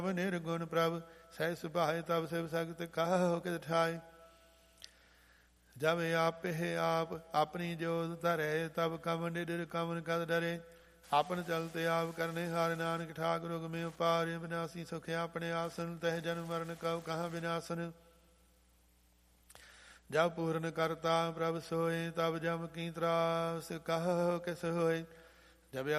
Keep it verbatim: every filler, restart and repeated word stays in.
ਨਿਰਗੁਣ ਪ੍ਰਭ ਸਹਿ ਸੁਭਾਏ ਤਬ ਸਿਵ ਸਗਤ ਕਹੋ ਕਿਤ ਠਾਏ। ਜਬ ਆਪੇ ਆਪ ਆਪਣੀ ਜੋਤ ਧਰੇ ਤਬ ਕਮਨ ਨਿਡਰ ਕਮਨ ਕਦ ਡਰੇ। ਆਪਨ ਚਲਤੇ ਆਪ ਕਰਨੇ ਹਾਰ ਨਾਨਕ ਠਾਕੁਰ ਹੁਕਮੇ ਉਪਾਰਿ। ਵਿਨਾਸੀ ਸੁਖ ਆਪਣੇ ਆਸਨ ਤਹ ਜਨਮ ਮਰਨ ਕਉ ਕਹਾਂ ਵਿਨਾਸਨ। ਜਬ ਪੂਰਨ ਕਰਤਾ ਪ੍ਰਭ ਸੋਏ ਤਬ ਜਮ ਕੀ ਤਰਾਸ ਕਹੋ ਕਿਸ ਹੋਏ। ਜਬ